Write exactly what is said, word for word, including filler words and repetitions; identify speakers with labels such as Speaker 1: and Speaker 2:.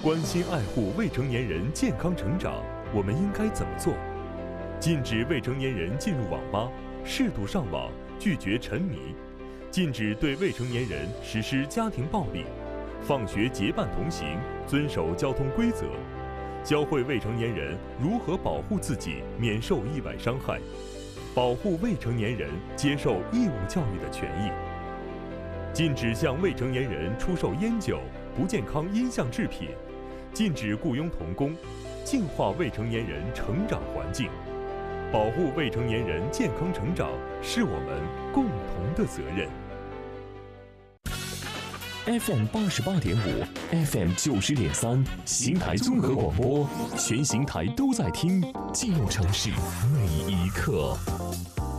Speaker 1: 关心爱护未成年人健康成长，我们应该怎么做？禁止未成年人进入网吧，适度上网，拒绝沉迷；禁止对未成年人实施家庭暴力；放学结伴同行，遵守交通规则；教会未成年人如何保护自己免受意外伤害；保护未成年人接受义务教育的权益；禁止向未成年人出售烟酒、不健康音像制品；禁止雇佣童工，净化未成年人成长环境。保护未成年人健康成长是我们共同的责任。
Speaker 2: F M 八十八点五 ，F M 九十点三，邢台综合广播，全邢台都在听，记录城市每一刻。